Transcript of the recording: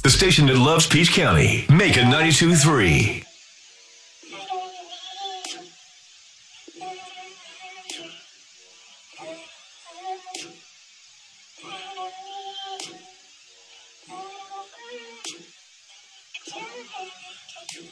The station that loves Peach County. Make it 92.3.